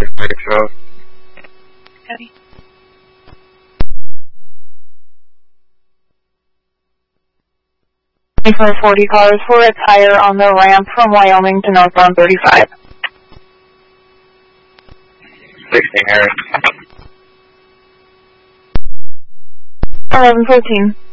Copy. 40 cars for a tire on the ramp from Wyoming to northbound 35. 16 Harris. 1114.